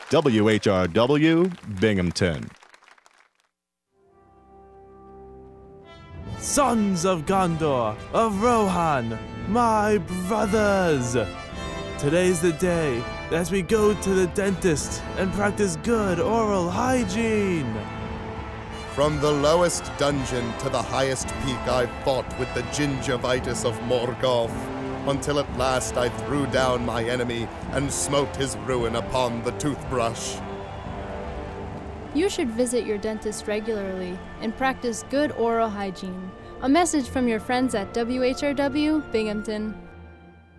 WHRW, Binghamton. Sons of Gondor, of Rohan, my brothers! Today's the day that we go to the dentist and practice good oral hygiene. From the lowest dungeon to the highest peak, I fought with the gingivitis of Morgoth, until at last I threw down my enemy and smote his ruin upon the toothbrush. You should visit your dentist regularly and practice good oral hygiene. A message from your friends at WHRW Binghamton.